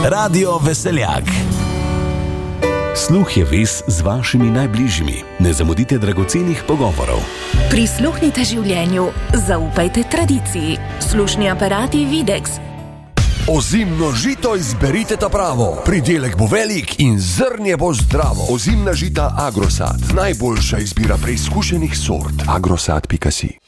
Radio Veseljak. Sluh je vez z vašimi najbližjimi. Ne zamudite dragocenih pogovorov. Prisluhnite življenju, zaupajte tradiciji. Slušni aparati Videx. Ozimno žito izberite ta pravo. Pridelek bo velik in zrnje bo zdravo. Ozimna žita Agrosad. Najboljša izbira preizkušenih sort. Agrosad.si